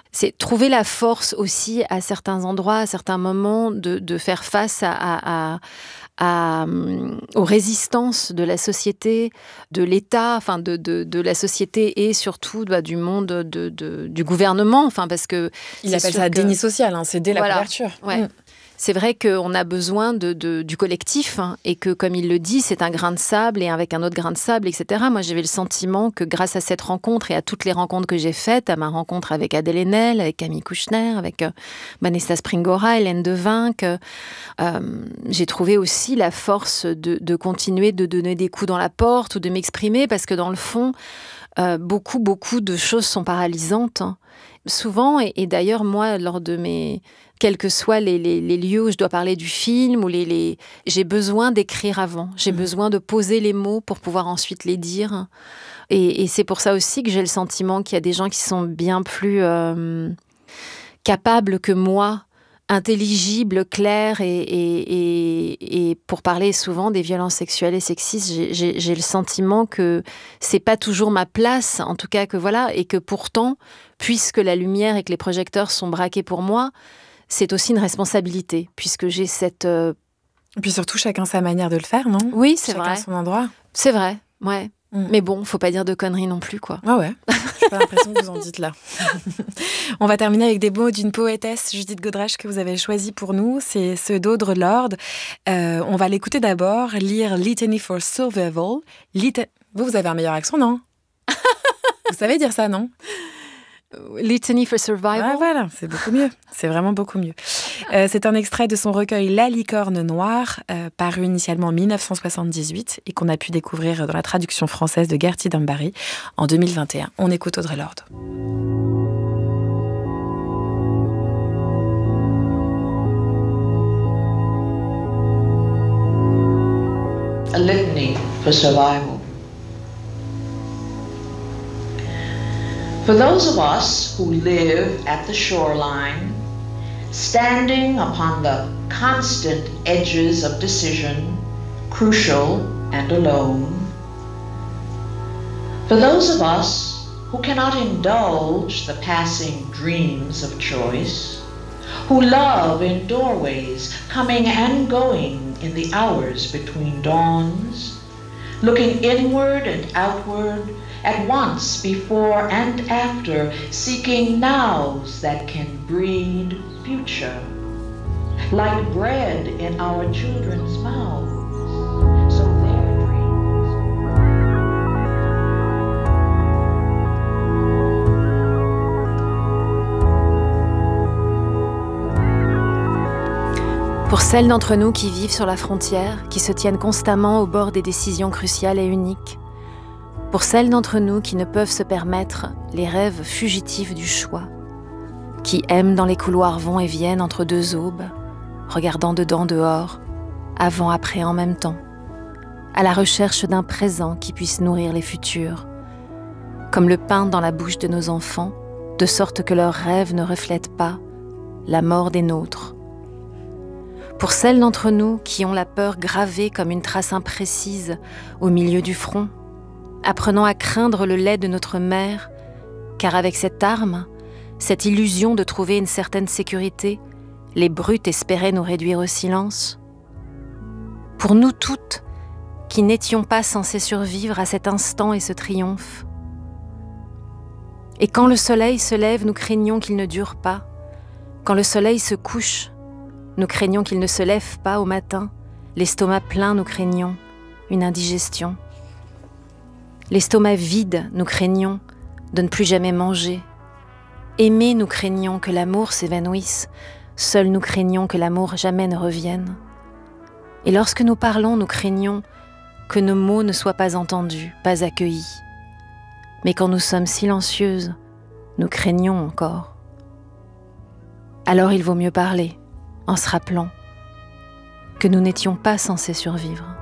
C'est trouver la force aussi à certains endroits, à certains moments, de faire face aux résistances de la société, de l'État, enfin de la société et surtout du monde du gouvernement. Enfin, parce que il appelle ça déni social, hein, c'est dès la couverture. Ouais. C'est vrai qu'on a besoin du collectif et que, comme il le dit, c'est un grain de sable et avec un autre grain de sable, etc. Moi, j'avais le sentiment que grâce à cette rencontre et à toutes les rencontres que j'ai faites, à ma rencontre avec Adèle Haenel, avec Camille Kouchner, avec Vanessa Springora, Hélène Devinck, j'ai trouvé aussi la force de continuer de donner des coups dans la porte ou de m'exprimer parce que dans le fond, beaucoup de choses sont paralysantes. Souvent, et d'ailleurs, moi, lors de quels que soient les lieux où je dois parler du film, j'ai besoin d'écrire avant. J'ai besoin de poser les mots pour pouvoir ensuite les dire. Et c'est pour ça aussi que j'ai le sentiment qu'il y a des gens qui sont bien plus capables que moi, intelligibles, clairs, et pour parler souvent des violences sexuelles et sexistes, j'ai le sentiment que c'est pas toujours ma place, en tout cas que voilà, et que pourtant, puisque la lumière et que les projecteurs sont braqués pour moi, c'est aussi une responsabilité, puisque j'ai cette... Et puis surtout, chacun sa manière de le faire, non ? Oui, c'est chacun vrai. Chacun son endroit. C'est vrai, ouais. Mais bon, faut pas dire de conneries non plus, quoi. Ah ouais, j'ai pas l'impression que vous en dites là. On va terminer avec des mots d'une poétesse, Judith Godrèche, que vous avez choisi pour nous. C'est ceux d'Audre Lorde. On va l'écouter d'abord, lire Litany for Survival. Vous avez un meilleur accent, non ? Vous savez dire ça, non ? Litany for Survival. Ouais, voilà, c'est beaucoup mieux. C'est vraiment beaucoup mieux. C'est un extrait de son recueil La licorne noire, paru initialement en 1978 et qu'on a pu découvrir dans la traduction française de Gertie Dambary en 2021. On écoute Audre Lorde. A litany for survival. For those of us who live at the shoreline, standing upon the constant edges of decision, crucial and alone. For those of us who cannot indulge the passing dreams of choice, who love in doorways, coming and going in the hours between dawns, looking inward and outward, at once, before and after, seeking nows that can breed future, like bread in our children's mouths, so their dreams. Pour celles d'entre nous qui vivent sur la frontière, qui se tiennent constamment au bord des décisions cruciales et uniques, pour celles d'entre nous qui ne peuvent se permettre les rêves fugitifs du choix, qui aiment dans les couloirs vont et viennent entre deux aubes, regardant dedans dehors, avant, après, en même temps, à la recherche d'un présent qui puisse nourrir les futurs, comme le pain dans la bouche de nos enfants, de sorte que leurs rêves ne reflètent pas la mort des nôtres. Pour celles d'entre nous qui ont la peur gravée comme une trace imprécise au milieu du front, apprenant à craindre le lait de notre mère, car avec cette arme, cette illusion de trouver une certaine sécurité, les brutes espéraient nous réduire au silence. Pour nous toutes, qui n'étions pas censées survivre à cet instant et ce triomphe. Et quand le soleil se lève, nous craignons qu'il ne dure pas. Quand le soleil se couche, nous craignons qu'il ne se lève pas au matin. L'estomac plein, nous craignons une indigestion. L'estomac vide, nous craignons de ne plus jamais manger. Aimer, nous craignons que l'amour s'évanouisse. Seuls nous craignons que l'amour jamais ne revienne. Et lorsque nous parlons, nous craignons que nos mots ne soient pas entendus, pas accueillis. Mais quand nous sommes silencieuses, nous craignons encore. Alors il vaut mieux parler, en se rappelant que nous n'étions pas censés survivre.